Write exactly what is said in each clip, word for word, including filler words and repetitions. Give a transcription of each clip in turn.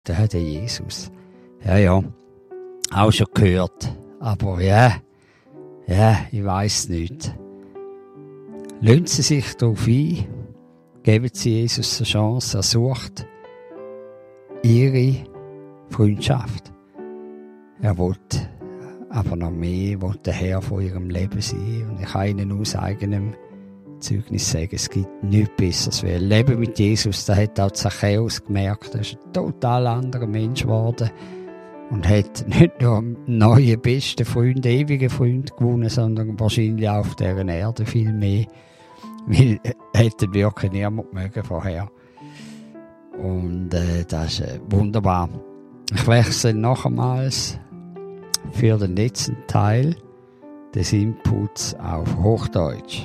Der, der Jesus. Ja, ja. Auch schon gehört. Aber ja, ja, ich weiss nicht. Lassen Sie sich darauf ein. Geben Sie Jesus eine Chance. Er sucht Ihre Freundschaft. Er will aber noch mehr, will der Herr von Ihrem Leben sein. Und ich kann Ihnen aus eigenem Zeugnis sagen, es gibt nichts Besseres. Weil Leben mit Jesus, da hat auch Zachäus gemerkt, er ist ein total anderer Mensch geworden und hat nicht nur einen neuen, besten Freund, ewigen Freund gewonnen, sondern wahrscheinlich auch auf dieser Erde viel mehr. Weil er hätte wirklich niemand mögen vorher. Und äh, das ist äh, wunderbar. Ich wechsle noch einmal für den letzten Teil des Inputs auf Hochdeutsch.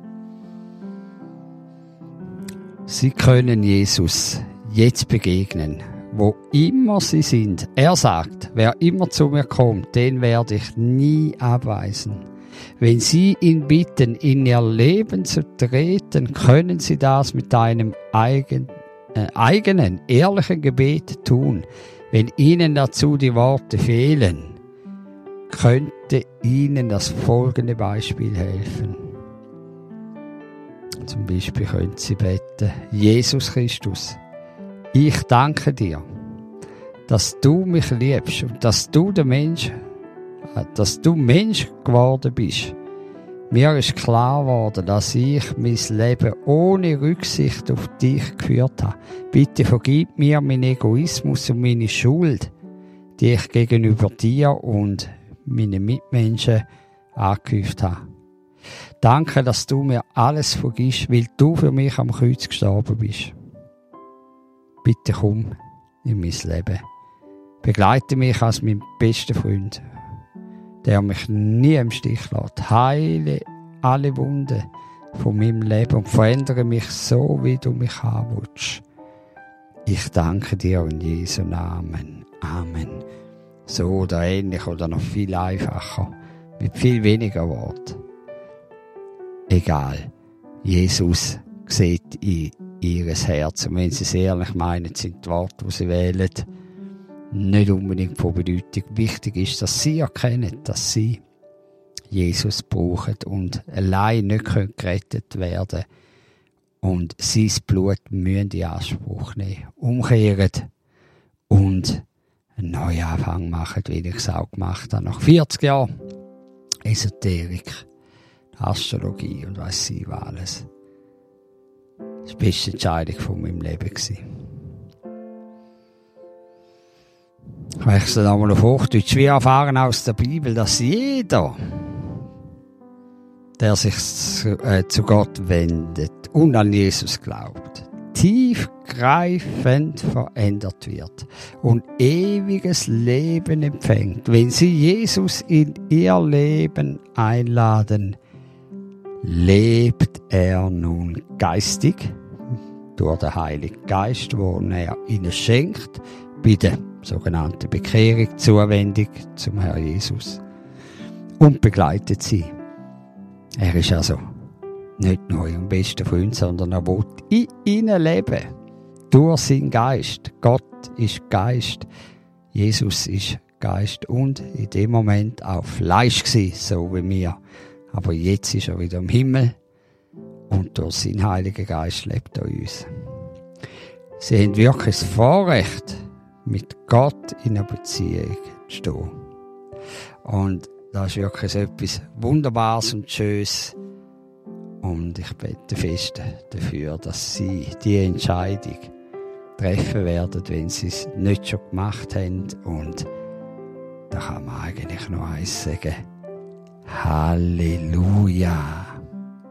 Sie können Jesus jetzt begegnen, wo immer Sie sind. Er sagt, wer immer zu mir kommt, den werde ich nie abweisen. Wenn Sie ihn bitten, in Ihr Leben zu treten, können Sie das mit einem eigen, äh, eigenen, ehrlichen Gebet tun. Wenn Ihnen dazu die Worte fehlen, könnte Ihnen das folgende Beispiel helfen. Zum Beispiel können Sie beten: Jesus Christus, ich danke dir, dass du mich liebst und dass du der Mensch, dass du Mensch geworden bist. Mir ist klar geworden, dass ich mein Leben ohne Rücksicht auf dich geführt habe. Bitte vergib mir meinen Egoismus und meine Schuld, die ich gegenüber dir und meinen Mitmenschen angehäuft habe. Danke, dass du mir alles vergisst, weil du für mich am Kreuz gestorben bist. Bitte komm in mein Leben. Begleite mich als mein bester Freund, der mich nie im Stich lässt. Heile alle Wunden von meinem Leben und verändere mich so, wie du mich haben willst. Ich danke dir in Jesu Namen. Amen. So oder ähnlich oder noch viel einfacher, mit viel weniger Worten. Egal. Jesus sieht in ihres Herz. Und wenn sie es ehrlich meinen, sind die Worte, die sie wählen, nicht unbedingt von Bedeutung. Wichtig ist, dass sie erkennen, dass sie Jesus brauchen und allein nicht gerettet werden können. Und sein Blut müssen in Anspruch nehmen. Umkehren und einen Neuanfang machen, wie ich es auch gemacht habe. Nach vierzig Jahren Esoterik, Astrologie und weiss ich was alles. Das war die beste Entscheidung von meinem Leben. Ich wechsle nochmal auf Hochdeutsch. Wir erfahren aus der Bibel, dass jeder, der sich zu, äh, zu Gott wendet und an Jesus glaubt, tiefgreifend verändert wird und ewiges Leben empfängt, wenn sie Jesus in ihr Leben einladen. Lebt er nun geistig durch den Heiligen Geist, den er ihnen schenkt, bei der sogenannten Bekehrung, Zuwendung zum Herrn Jesus, und begleitet sie. Er ist also nicht nur ihr bester Freund, sondern er will in ihnen leben, durch seinen Geist. Gott ist Geist, Jesus ist Geist und in dem Moment auch Fleisch gewesen, so wie wir. Aber jetzt ist er wieder im Himmel und durch seinen Heiligen Geist lebt er in uns. Sie haben wirklich das Vorrecht, mit Gott in einer Beziehung zu stehen. Und das ist wirklich etwas Wunderbares und Schönes. Und ich bete fest dafür, dass Sie diese Entscheidung treffen werden, wenn Sie es nicht schon gemacht haben. Und da kann man eigentlich noch eins sagen: Halleluja!